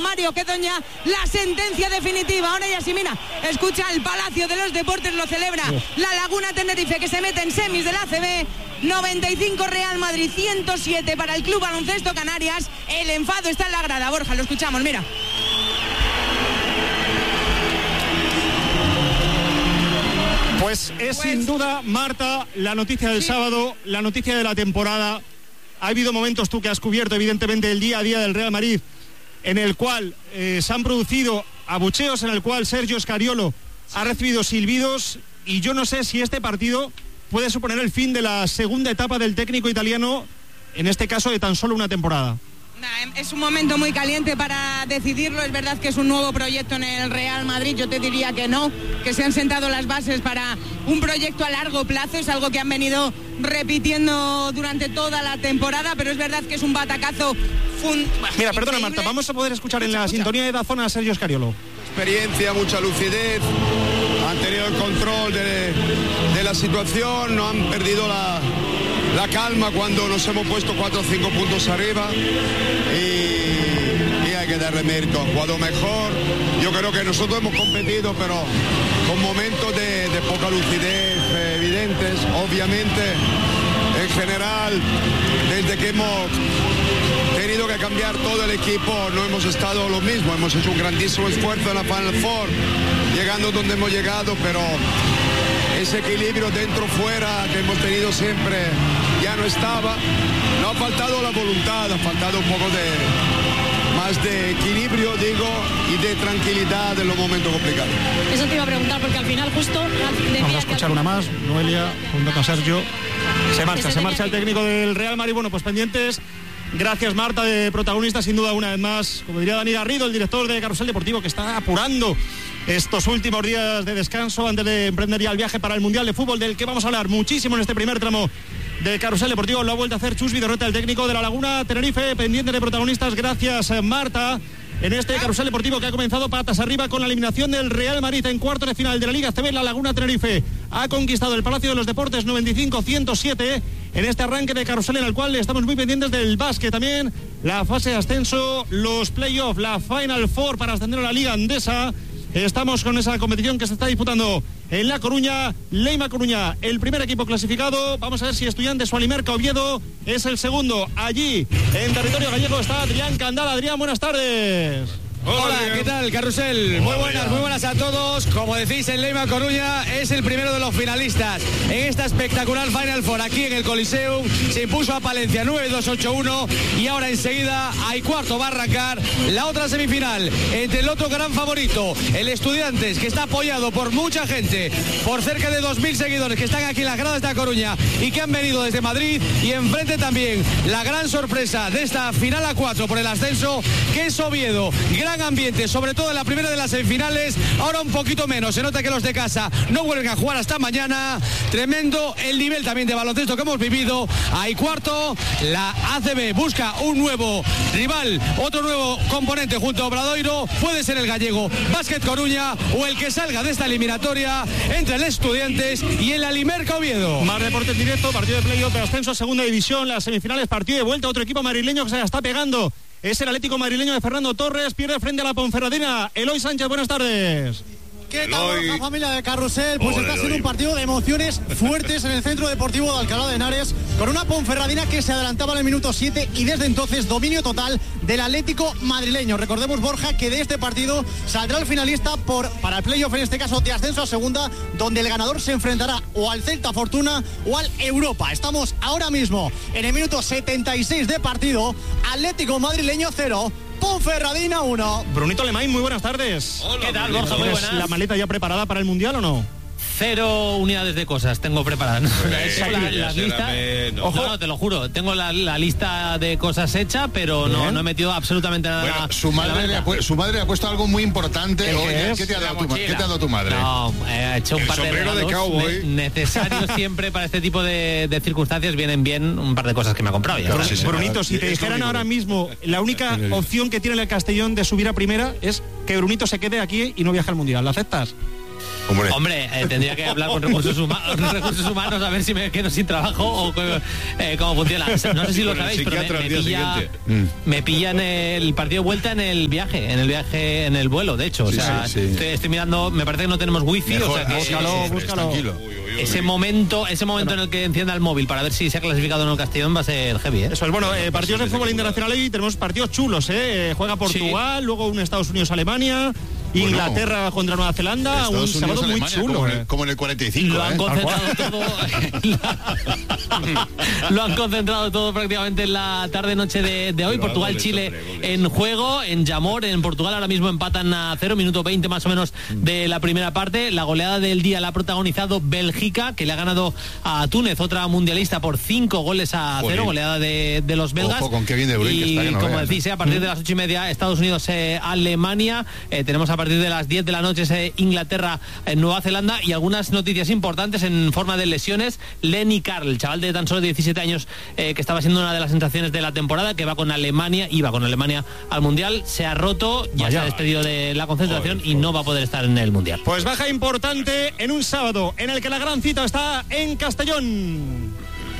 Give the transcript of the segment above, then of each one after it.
Mario Quedoña, la sentencia definitiva. Ahora ya sí, mira, escucha el Palacio de los Deportes, lo celebra la Laguna Tenerife, que se mete en semis del ACB. 95 Real Madrid, 107 para el Club Baloncesto Canarias. El enfado está en la grada, Borja, lo escuchamos, mira. Pues es sin duda, Marta, la noticia del sábado, la noticia de la temporada. Ha habido momentos, tú que has cubierto evidentemente el día a día del Real Madrid, en el cual se han producido abucheos, en el cual Sergio Scariolo ha recibido silbidos, y yo no sé si este partido puede suponer el fin de la segunda etapa del técnico italiano, en este caso de tan solo una temporada. Es un momento muy caliente para decidirlo. Es verdad que es un nuevo proyecto en el Real Madrid. Yo te diría que no, que se han sentado las bases para un proyecto a largo plazo. Es algo que han venido repitiendo durante toda la temporada, pero es verdad que es un batacazo Mira, perdona, Marta, vamos a poder escuchar en la sintonía de Dazón a Sergio Scariolo. Experiencia, mucha lucidez, han tenido el control de la situación, no han perdido la calma cuando nos hemos puesto 4 o 5 puntos arriba, y hay que darle mérito. Han jugado mejor. Yo creo que nosotros hemos competido, pero con momentos de poca lucidez evidentes. Obviamente, en general, desde que hemos tenido que cambiar todo el equipo, no hemos estado lo mismo. Hemos hecho un grandísimo esfuerzo en la Final Four, llegando donde hemos llegado, pero ese equilibrio dentro-fuera que hemos tenido siempre ya no estaba. No ha faltado la voluntad, ha faltado un poco más de equilibrio, digo, y de tranquilidad en los momentos complicados. Eso te iba a preguntar, porque al final justo... Vamos a escuchar una más, Noelia, junto con Sergio. Se marcha el técnico del Real Madrid. Bueno, pues pendientes. Gracias, Marta, de protagonista, sin duda, una vez más. Como diría Dani Garrido, el director de Carrusel Deportivo, que está apurando estos últimos días de descanso antes de emprender ya el viaje para el Mundial de Fútbol, del que vamos a hablar muchísimo en este primer tramo de Carrusel Deportivo. Lo ha vuelto a hacer Chus Vidorreta, el técnico de la Laguna Tenerife, pendiente de protagonistas. Gracias, Marta, en este Carrusel Deportivo que ha comenzado patas arriba con la eliminación del Real Madrid en cuartos de final de la Liga CB. La Laguna Tenerife ha conquistado el Palacio de los Deportes 95-107 en este arranque de Carrusel, en el cual estamos muy pendientes del básquet también, la fase de ascenso, los playoffs, la Final Four para ascender a la Liga Andesa. Estamos con esa competición que se está disputando en La Coruña. Leima Coruña, el primer equipo clasificado. Vamos a ver si Estudiantes o Alimerca Oviedo es el segundo. Allí, en territorio gallego, está Adrián Candal. Adrián, buenas tardes. Hola, ¿qué tal, Carrusel? Muy buenas a todos. Como decís, el Leima Coruña es el primero de los finalistas en esta espectacular Final Four aquí en el Coliseum. Se impuso a Palencia 9-2-8-1 y ahora enseguida hay cuarto va a arrancar la otra semifinal entre el otro gran favorito, el Estudiantes, que está apoyado por mucha gente, por cerca de 2.000 seguidores que están aquí en las gradas de La Coruña y que han venido desde Madrid, y enfrente también la gran sorpresa de esta final a 4 por el ascenso, que es Oviedo. Gran ambiente, sobre todo en la primera de las semifinales, ahora un poquito menos, se nota que los de casa no vuelven a jugar hasta mañana. Tremendo el nivel también de baloncesto que hemos vivido. Hay cuarto, la ACB busca un nuevo rival, otro nuevo componente junto a Obradoiro, puede ser el gallego Básquet Coruña o el que salga de esta eliminatoria entre el Estudiantes y el Alimerca Oviedo. Más deportes en directo, partido de playoff de ascenso a segunda división, las semifinales, partido de vuelta, otro equipo madrileño que se la está pegando. Es el Atlético madrileño de Fernando Torres, pierde frente a la Ponferradina. Eloy Sánchez, buenas tardes. ¿Qué tal, la familia de Carrusel? Pues está siendo un partido de emociones fuertes en el Centro Deportivo de Alcalá de Henares, con una Ponferradina que se adelantaba en el minuto 7 y desde entonces dominio total del Atlético madrileño. Recordemos, Borja, que de este partido saldrá el finalista para el playoff, en este caso de ascenso a segunda, donde el ganador se enfrentará o al Celta Fortuna o al Europa. Estamos ahora mismo en el minuto 76 de partido. Atlético madrileño 0, Ponferradina 1. Brunito Lemay, muy buenas tardes. Hola, ¿qué tal, Borja? Muy buenas. ¿La maleta ya preparada para el Mundial o no? 0 unidades de cosas tengo preparadas. La lista. Ojo, no, te lo juro. Tengo la lista de cosas hecha, pero no he metido absolutamente nada. Bueno, su madre le ha puesto algo muy importante. ¿Qué te ha dado tu madre? No, he hecho un par de regalos necesarios siempre para este tipo de circunstancias. Vienen bien un par de cosas que me ha comprado. Brunito, si te dijeran ahora mismo la única opción que tiene el Castellón de subir a primera es que Brunito se quede aquí y no viaje al Mundial, ¿la aceptas? Hombre, tendría que hablar con recursos humanos a ver si me quedo sin trabajo o cómo funciona. No sé si lo sabéis, pero me pillan el partido de vuelta en el viaje, en el vuelo, de hecho. O sea, estoy mirando, me parece que no tenemos wifi. Mejor, o sea que búscalo. Ese momento en el que encienda el móvil para ver si se ha clasificado o no el Castellón va a ser heavy, ¿eh? Eso es bueno. Partidos de fútbol internacional y tenemos partidos chulos, ¿eh? Juega Portugal, luego un Estados Unidos-Alemania, Inglaterra contra Nueva Zelanda, un sábado muy chulo. Como en el 45. Lo han concentrado todo. Lo han concentrado todo prácticamente en la tarde-noche de hoy. Portugal-Chile en juego, en Jamor, en Portugal ahora mismo empatan a 0, minuto 20 más o menos de la primera parte. La goleada del día la ha protagonizado Bélgica, que le ha ganado a Túnez, otra mundialista, por 5 goles a 0, goleada de los belgas. Ojo con Kevin De Bruyne, y que está, como decís, a partir de las 8:30 Estados Unidos-Alemania, tenemos a partir de las 10 de la noche Inglaterra en Nueva Zelanda, y algunas noticias importantes en forma de lesiones. Lenny Carl, el chaval de tan solo 17 años, que estaba siendo una de las sensaciones de la temporada, que iba con Alemania al Mundial, se ha roto, se ha despedido de la concentración y no va a poder estar en el Mundial. Pues baja importante en un sábado en el que la gran cita está en Castellón.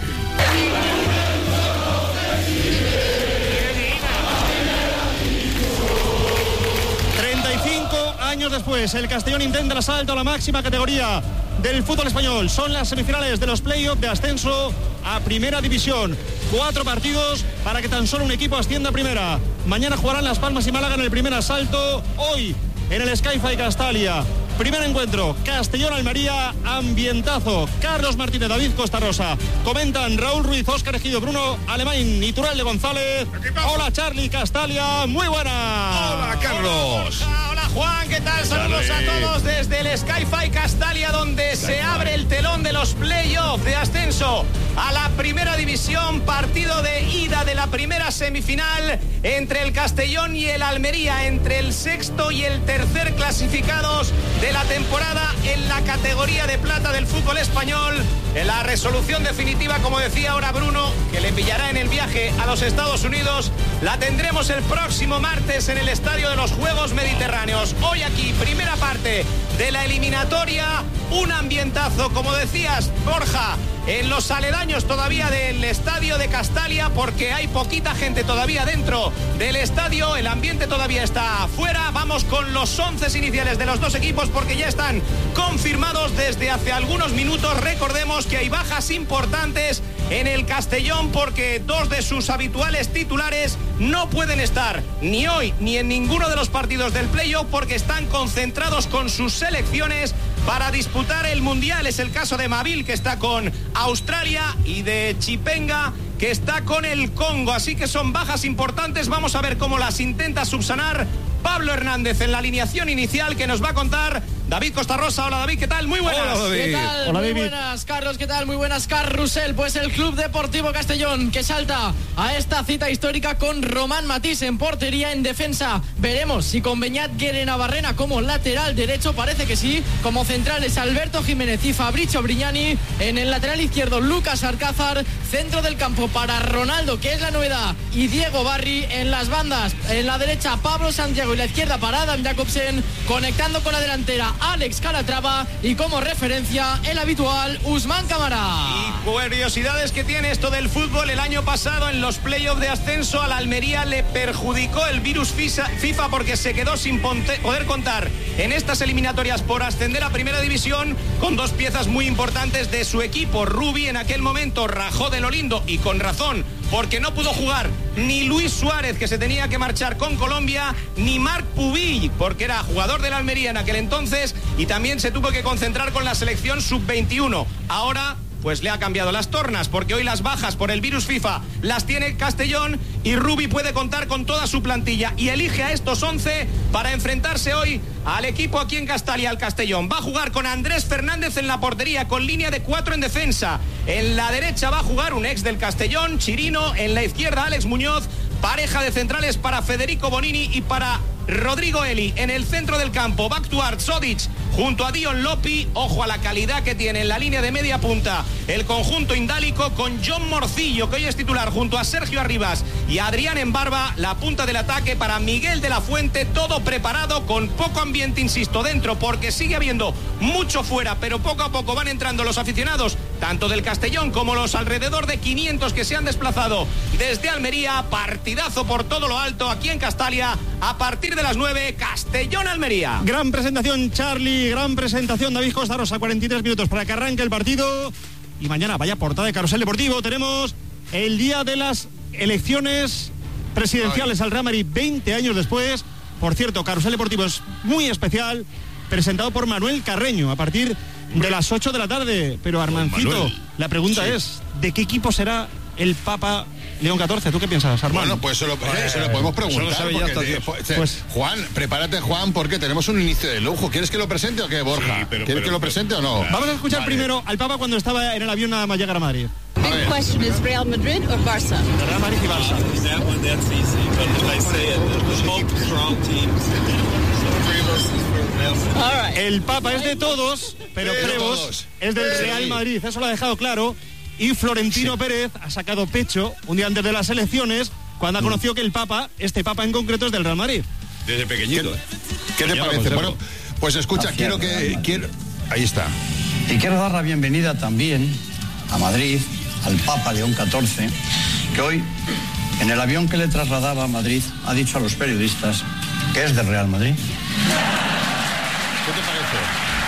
Años después, el Castellón intenta el asalto a la máxima categoría del fútbol español. Son las semifinales de los playoffs de ascenso a Primera División. 4 partidos para que tan solo un equipo ascienda a Primera. Mañana jugarán Las Palmas y Málaga en el primer asalto. Hoy, en el Sky-Fi Castalia, primer encuentro, Castellón-Almería, ambientazo. Carlos Martínez, David Costa Rosa. Comentan Raúl Ruiz, Óscar Ejido, Bruno Alemán, Iturralde González. Hola Charlie, Castalia, muy buenas. Hola Carlos. Hola Juan, ¿qué tal? Saludos a todos desde el Sky-Fi Castalia, donde se abre el telón de los playoffs de ascenso a la Primera División. Partido de ida de la primera semifinal entre el Castellón y el Almería, entre el sexto y el tercer clasificados de la temporada en la categoría de plata del fútbol español. En la resolución definitiva, como decía ahora Bruno, que le pillará en el viaje a los Estados Unidos, la tendremos el próximo martes en el Estadio de los Juegos Mediterráneos. Hoy aquí, primera parte de la eliminatoria, un ambientazo, como decías, Borja, en los aledaños todavía del estadio de Castalia, porque hay poquita gente todavía dentro del estadio, el ambiente todavía está afuera. Vamos con los 11 iniciales de los dos equipos, porque ya están confirmados desde hace algunos minutos. Recordemos que hay bajas importantes en el Castellón, porque 2 de sus habituales titulares no pueden estar ni hoy ni en ninguno de los partidos del playoff, porque están concentrados con sus selecciones para disputar el Mundial. Es el caso de Mavil, que está con Australia, y de Chipenga, que está con el Congo. Así que son bajas importantes. Vamos a ver cómo las intenta subsanar Pablo Hernández en la alineación inicial, que nos va a contar David Costa Rosa. Hola David, ¿qué tal? Muy buenas. Hola, David. ¿Qué tal? Hola, muy David. Buenas, Carlos, ¿qué tal? Muy buenas, Carrusel. Pues el Club Deportivo Castellón, que salta a esta cita histórica con Román Matís en portería. En defensa veremos si con Beñat Guerenabarrena como lateral derecho, parece que sí. Como centrales Alberto Jiménez y Fabricio Brignani. En el lateral izquierdo Lucas Alcázar. Centro del campo para Ronaldo, que es la novedad, y Diego Barri. En las bandas, en la derecha Pablo Santiago y la izquierda para Adam Jacobsen. Conectando con la delantera Alex Calatrava, y como referencia el habitual Usman Camara. Y curiosidades que tiene esto del fútbol: el año pasado en los playoffs de ascenso a la Almería le perjudicó el virus FIFA, porque se quedó sin poder contar en estas eliminatorias por ascender a Primera División con 2 piezas muy importantes de su equipo. Rubi en aquel momento rajó de lo lindo, y con razón, porque no pudo jugar ni Luis Suárez, que se tenía que marchar con Colombia, ni Marc Pubill, porque era jugador de la Almería en aquel entonces, y también se tuvo que concentrar con la selección sub-21. Ahora pues le ha cambiado las tornas, porque hoy las bajas por el virus FIFA las tiene Castellón, y Rubi puede contar con toda su plantilla y elige a estos 11 para enfrentarse hoy al equipo aquí en Castalia, al Castellón. Va a jugar con Andrés Fernández en la portería, con línea de 4 en defensa. En la derecha va a jugar un ex del Castellón, Chirino. En la izquierda Alex Muñoz. Pareja de centrales para Federico Bonini y para Rodrigo Eli. En el centro del campo va a actuar Zodic junto a Dion Lopi. Ojo a la calidad que tiene en la línea de media punta el conjunto indálico, con John Morcillo, que hoy es titular, junto a Sergio Arribas y a Adrián Embarba. La punta del ataque para Miguel de la Fuente. Todo preparado, con poco ambiente, insisto, dentro, porque sigue habiendo mucho fuera, pero poco a poco van entrando los aficionados, tanto del Castellón como los alrededor de 500 que se han desplazado desde Almería. Partidazo por todo lo alto aquí en Castalia a partir de las 9, Castellón-Almería. Gran presentación, Charlie, gran presentación, David Costa Rosa. 43 minutos para que arranque el partido. Y mañana, vaya portada de Carrusel Deportivo, tenemos el día de las elecciones presidenciales al Real Madrid, 20 años después. Por cierto, Carrusel Deportivo es muy especial, presentado por Manuel Carreño a partir de las 8 de la tarde. Pero Armancito, la pregunta es, ¿de qué equipo será el Papa León XIV? ¿Tú qué piensas, Armando? Bueno, pues eso lo podemos preguntar. Pues, Juan, prepárate, Juan, porque tenemos un inicio de lujo. ¿Quieres que lo presente o qué, Borja? Sí, ¿Quieres que lo presente o no? Vamos a escuchar primero al Papa cuando estaba en el avión nada más llegar a Madrid. Big question is Real Madrid or Barça? Real Madrid y Barça. El Papa es de todos, pero Prevost es del Real Madrid. Eso lo ha dejado claro. Y Florentino Pérez ha sacado pecho un día antes de las elecciones, cuando ha conocido que el Papa, este Papa en concreto, es del Real Madrid. Desde pequeñito. ¿Qué te parece? Bueno, pues escucha, quiero. Ahí está. Y quiero dar la bienvenida también a Madrid, al Papa León XIV, que hoy, en el avión que le trasladaba a Madrid, ha dicho a los periodistas que es del Real Madrid. ¿Qué te parece?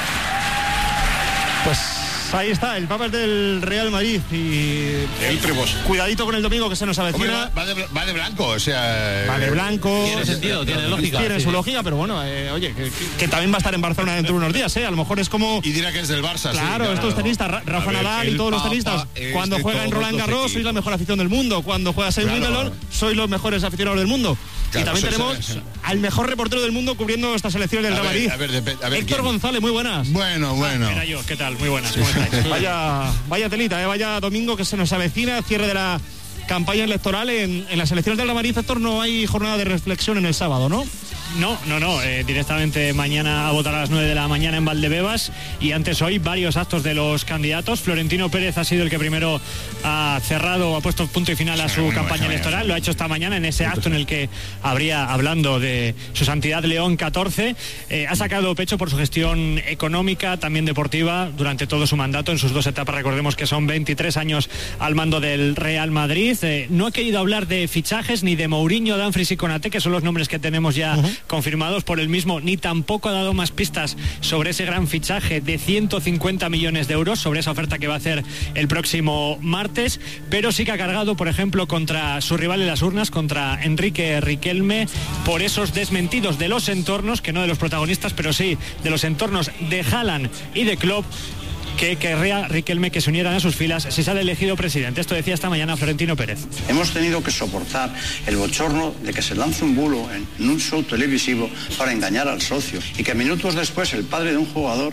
Pues ahí está, el Papa es del Real Madrid y el Prevost. Cuidadito con el domingo que se nos avecina. Hombre, va de blanco, o sea. Va de blanco. Tiene sentido, tiene lógica. Tiene su lógica, pero bueno, oye, que también va a estar en Barcelona dentro de unos días, A lo mejor es como. Y dirá que es del Barça. Claro, estos tenistas, Rafa Nadal y todos los tenistas, cuando juegan en Roland Garros, sois la mejor afición del mundo. Cuando juegas en Wimbledon, sois los mejores aficionados del mundo. Claro, y también tenemos al mejor reportero del mundo cubriendo estas elecciones del Real Madrid. A ver, Héctor González, muy buenas. Bueno. Mira yo, ¿qué tal? Muy buenas, ¿cómo estáis? Vaya telita, vaya domingo que se nos avecina, cierre de la campaña electoral en las elecciones del Real Madrid. Héctor, no hay jornada de reflexión en el sábado, ¿no? No, directamente mañana a votar a las 9 de la mañana en Valdebebas, y antes hoy varios actos de los candidatos. Florentino Pérez ha sido el que primero ha cerrado, ha puesto punto y final a su campaña electoral. Lo ha hecho esta mañana en ese acto en el que habría, hablando de su santidad León XIV, ha sacado pecho por su gestión económica, también deportiva, durante todo su mandato, en sus dos etapas. Recordemos que son 23 años al mando del Real Madrid. No ha querido hablar de fichajes ni de Mourinho, Dumfries y Konaté, que son los nombres que tenemos ya confirmados por él mismo, ni tampoco ha dado más pistas sobre ese gran fichaje de 150 millones de euros, sobre esa oferta que va a hacer el próximo martes, pero sí que ha cargado, por ejemplo, contra su rival en las urnas, contra Enrique Riquelme, por esos desmentidos de los entornos, que no de los protagonistas, pero sí de los entornos de Haaland y de Klopp, que querría Riquelme que se unieran a sus filas si sale elegido presidente. Esto decía esta mañana Florentino Pérez. Hemos tenido que soportar el bochorno de que se lance un bulo en un show televisivo para engañar al socio, y que minutos después el padre de un jugador,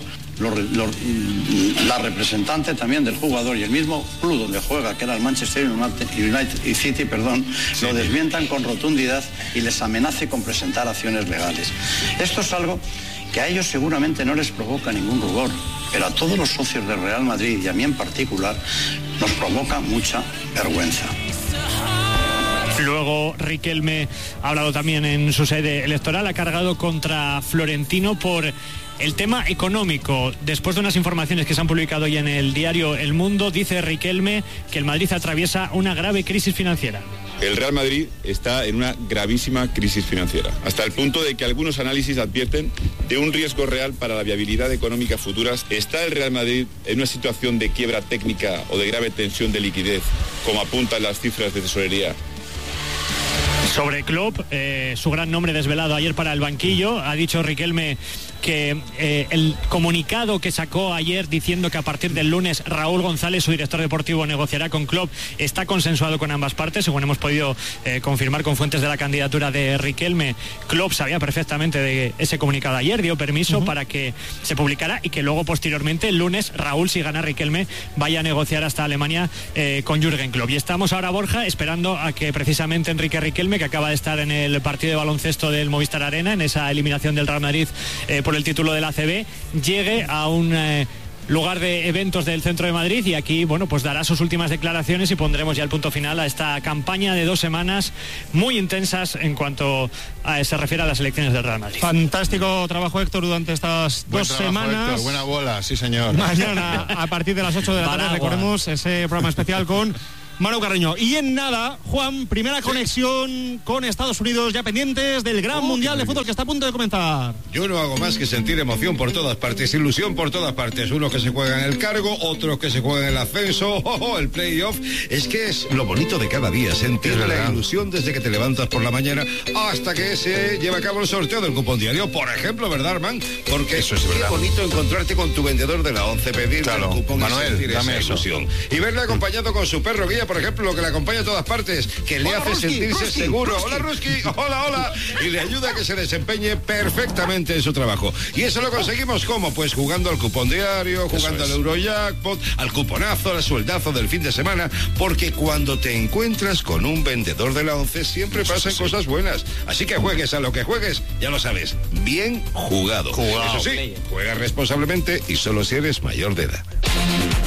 la representante también del jugador y el mismo club donde juega, que era el Manchester United City, lo desmientan con rotundidad y les amenace con presentar acciones legales. Esto es algo que a ellos seguramente no les provoca ningún rubor, pero a todos los socios del Real Madrid y a mí en particular nos provoca mucha vergüenza. Luego Riquelme ha hablado también en su sede electoral, ha cargado contra Florentino por el tema económico. Después de unas informaciones que se han publicado ya en el diario El Mundo, dice Riquelme que el Madrid atraviesa una grave crisis financiera. El Real Madrid está en una gravísima crisis financiera, hasta el punto de que algunos análisis advierten de un riesgo real para la viabilidad económica futuras. ¿Está el Real Madrid en una situación de quiebra técnica o de grave tensión de liquidez, como apuntan las cifras de tesorería? Sobre Klopp, su gran nombre desvelado ayer para el banquillo. Ha dicho Riquelme que el comunicado que sacó ayer diciendo que a partir del lunes Raúl González, su director deportivo, negociará con Klopp, está consensuado con ambas partes. Según hemos podido confirmar con fuentes de la candidatura de Riquelme, Klopp sabía perfectamente de ese comunicado ayer, dio permiso para que se publicara y que luego posteriormente el lunes Raúl, si gana Riquelme, vaya a negociar hasta Alemania con Jürgen Klopp. Y estamos ahora, Borja, esperando a que precisamente Enrique Riquelme, que acaba de estar en el partido de baloncesto del Movistar Arena, en esa eliminación del Real Madrid por el título del ACB, llegue a un lugar de eventos del centro de Madrid y aquí, bueno, pues dará sus últimas declaraciones y pondremos ya el punto final a esta campaña de 2 semanas muy intensas en cuanto se refiere a las elecciones del Real Madrid. Fantástico trabajo, Héctor, durante estas 2 semanas. Héctor, buena bola, sí señor. Mañana a partir de las 8 de la tarde recordemos ese programa especial con Manu Carreño. Y en nada, Juan, primera conexión con Estados Unidos, ya pendientes del gran mundial de fútbol que está a punto de comenzar. Yo no hago más que sentir emoción por todas partes, ilusión por todas partes. Uno que se juega en el cargo, otros que se juegan en el ascenso, el playoff. Es que es lo bonito de cada día, sentir la ilusión desde que te levantas por la mañana hasta que se lleva a cabo el sorteo del cupón diario, por ejemplo, ¿verdad, Armand? Porque eso es verdad. Qué bonito encontrarte con tu vendedor de la 11, pedirle el cupón, Manuel, y sentir esa ilusión. Y verle acompañado con su perro guía, por ejemplo, que le acompaña a todas partes, que le hace sentirse seguro. Hola, Ruski, hola, y le ayuda a que se desempeñe perfectamente en su trabajo. Y eso lo conseguimos, ¿cómo? Pues jugando al cupón diario, jugando al Eurojackpot, al cuponazo, al sueldazo del fin de semana, porque cuando te encuentras con un vendedor de la 11 siempre pasan cosas buenas. Así que juegues a lo que juegues, ya lo sabes, bien jugado. Eso sí, juega responsablemente y solo si eres mayor de edad.